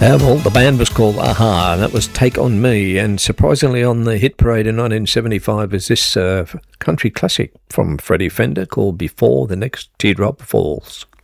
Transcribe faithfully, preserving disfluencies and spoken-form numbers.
Uh, well, the band was called a-ha, and that was Take On Me, and surprisingly on the hit parade in nineteen seventy-five is this uh, country classic from Freddie Fender called Before the Next Teardrop Falls.